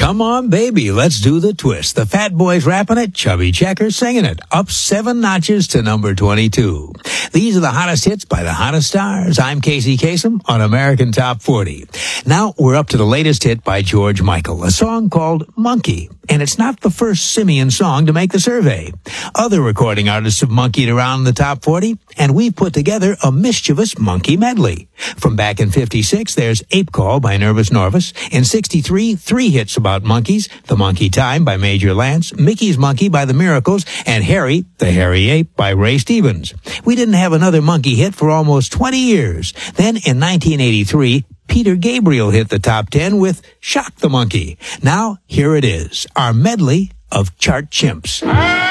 Come on, baby, let's do the twist. The Fat Boys rapping it, Chubby Checker singing it. Up 7 notches to number 22. These are the hottest hits by the hottest stars. I'm Casey Kasem on American Top 40. Now we're up to the latest hit by George Michael, a song called Monkey. And it's not the first simian song to make the survey. Other recording artists have monkeyed around in the top 40, and we've put together a mischievous monkey medley. From back in 56, there's Ape Call by Nervous Norvus. In 63, 3 hits about monkeys: The Monkey Time by Major Lance, Mickey's Monkey by The Miracles, and Harry, the Hairy Ape by Ray Stevens. We didn't have another monkey hit for almost 20 years. Then in 1983, Peter Gabriel hit the top 10 with Shock the Monkey. Now, here it is, our medley of chart chimps.